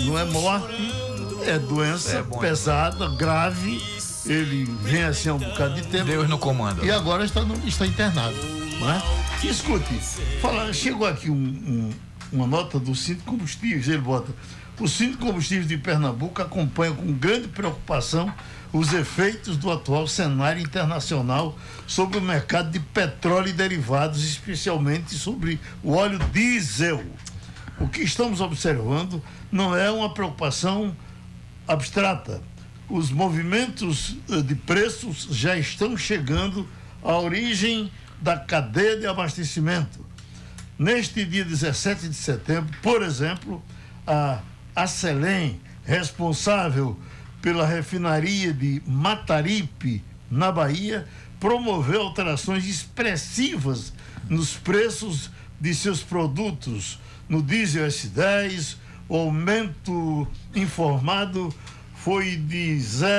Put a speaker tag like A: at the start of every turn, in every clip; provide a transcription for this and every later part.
A: não é morte, é doença pesada, grave. Ele vem assim há um bocado de tempo.
B: Deus no comando.
A: E agora está internado, não é? Escute, chegou aqui uma nota do Sindicato de Combustíveis, ele bota: o Sindicato de Combustíveis de Pernambuco acompanha com grande preocupação os efeitos do atual cenário internacional sobre o mercado de petróleo e derivados, especialmente sobre o óleo diesel. O que estamos observando não é uma preocupação abstrata. Os movimentos de preços já estão chegando à origem da cadeia de abastecimento. Neste dia 17 de setembro, por exemplo, a Acelen, responsável pela refinaria de Mataripe, na Bahia, promoveu alterações expressivas nos preços de seus produtos. No diesel S10, o aumento informado foi de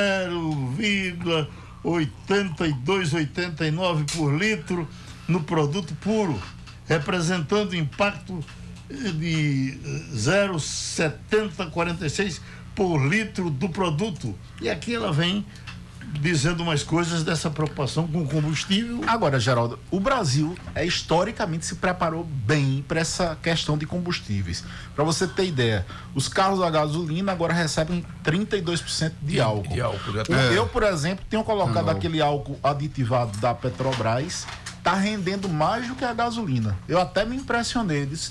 A: 0,8289 por litro no produto puro, representando impacto de 0,7046 por litro do produto. E aqui ela vem dizendo umas coisas dessa preocupação com o combustível.
C: Agora, Geraldo, o Brasil historicamente se preparou bem para essa questão de combustíveis. Para você ter ideia, os carros a gasolina agora recebem 32% de álcool. Eu, por exemplo, tenho colocado aquele álcool aditivado da Petrobras, está rendendo mais do que a gasolina. Eu até me impressionei, disse,